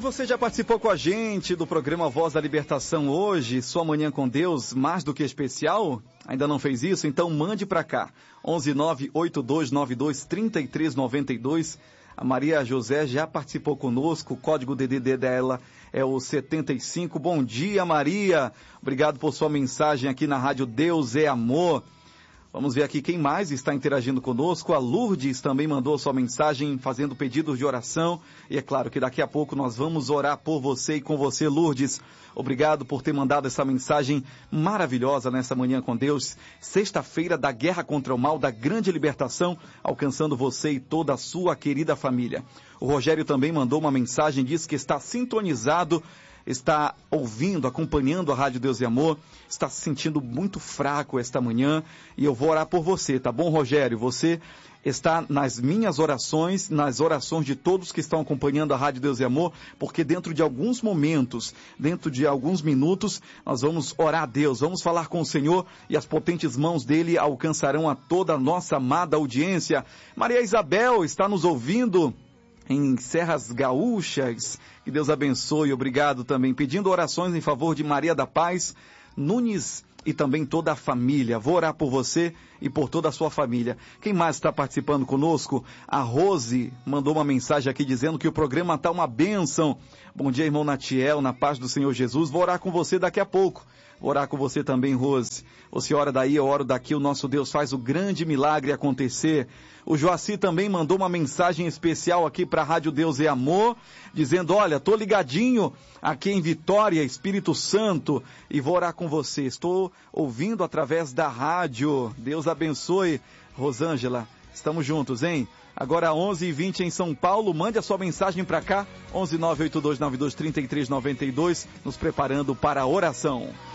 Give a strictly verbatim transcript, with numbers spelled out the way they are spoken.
você já participou com a gente do programa Voz da Libertação hoje? Sua manhã com Deus, mais do que especial? Ainda não fez isso? Então mande para cá. onze nove oito dois nove dois três três nove dois. A Maria José já participou conosco. O código D D D dela é o setenta e cinco. Bom dia, Maria. Obrigado por sua mensagem aqui na Rádio Deus é Amor. Vamos ver aqui quem mais está interagindo conosco. A Lourdes também mandou sua mensagem fazendo pedidos de oração. E é claro que daqui a pouco nós vamos orar por você e com você, Lourdes. Obrigado por ter mandado essa mensagem maravilhosa nessa manhã com Deus. Sexta-feira da guerra contra o mal, da grande libertação, alcançando você e toda a sua querida família. O Rogério também mandou uma mensagem, diz que está sintonizado, está ouvindo, acompanhando a Rádio Deus e Amor, está se sentindo muito fraco esta manhã, e eu vou orar por você, tá bom, Rogério? Você está nas minhas orações, nas orações de todos que estão acompanhando a Rádio Deus e Amor, porque dentro de alguns momentos, dentro de alguns minutos, nós vamos orar a Deus, vamos falar com o Senhor, e as potentes mãos dele alcançarão a toda a nossa amada audiência. Maria Isabel está nos ouvindo em Serras Gaúchas, que Deus abençoe, obrigado também, pedindo orações em favor de Maria da Paz Nunes e também toda a família. Vou orar por você e por toda a sua família. Quem mais está participando conosco? A Rose mandou uma mensagem aqui dizendo que o programa está uma bênção. Bom dia, irmão Natiel, na paz do Senhor Jesus. Vou orar com você daqui a pouco. Vou orar com você também, Rose. Você ora daí, eu oro daqui, o nosso Deus faz o grande milagre acontecer. O Joaci também mandou uma mensagem especial aqui para a Rádio Deus e Amor, dizendo, olha, tô ligadinho aqui em Vitória, Espírito Santo, e vou orar com você. Estou ouvindo através da rádio. Deus abençoe. Rosângela, estamos juntos, hein? Agora onze e vinte em São Paulo, mande a sua mensagem para cá, onze nove oito dois nove dois três três nove dois, nos preparando para a oração.